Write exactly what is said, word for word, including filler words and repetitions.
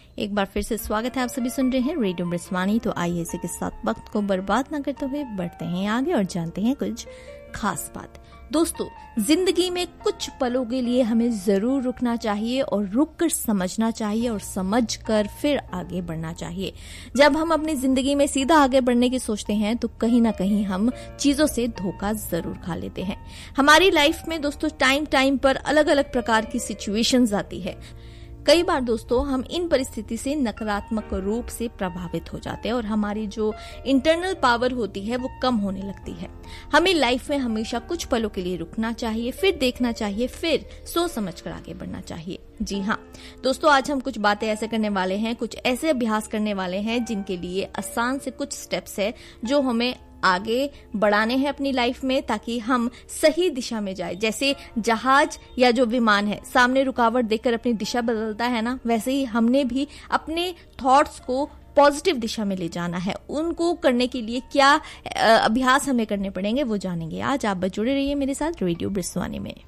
एक बार फिर से स्वागत है, आप सभी सुन रहे हैं रेडियो ब्रिस्वानी। तो आइए इसी के साथ वक्त को बर्बाद न करते हुए बढ़ते हैं आगे और जानते हैं कुछ खास बात। दोस्तों, जिंदगी में कुछ पलों के लिए हमें जरूर रुकना चाहिए और रुककर समझना चाहिए और समझकर फिर आगे बढ़ना चाहिए। जब हम अपनी जिंदगी में सीधा आगे बढ़ने की सोचते हैं तो कहीं ना कहीं हम चीजों से धोखा जरूर खा लेते हैं। हमारी लाइफ में दोस्तों टाइम टाइम पर अलग अलग प्रकार की सिचुएशंस आती है। कई बार दोस्तों हम इन परिस्थिति से नकारात्मक रूप से प्रभावित हो जाते हैं और हमारी जो इंटरनल पावर होती है वो कम होने लगती है। हमें लाइफ में हमेशा कुछ पलों के लिए रुकना चाहिए, फिर देखना चाहिए, फिर सोच समझ कर आगे बढ़ना चाहिए। जी हाँ दोस्तों, आज हम कुछ बातें ऐसे करने वाले हैं, कुछ ऐसे अभ्यास करने वाले हैं जिनके लिए आसान से कुछ स्टेप्स है जो हमें आगे बढ़ाने हैं अपनी लाइफ में, ताकि हम सही दिशा में जाए। जैसे जहाज या जो विमान है सामने रुकावट देखकर अपनी दिशा बदलता है ना, वैसे ही हमने भी अपने थॉट्स को पॉजिटिव दिशा में ले जाना है। उनको करने के लिए क्या अभ्यास हमें करने पड़ेंगे वो जानेंगे। आज आप जुड़े रहिए मेरे साथ रेडियो ब्रिस्वानी में।